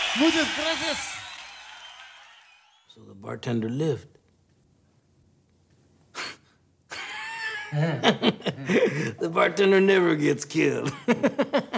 Muchas gracias. So the bartender lived. The bartender never gets killed.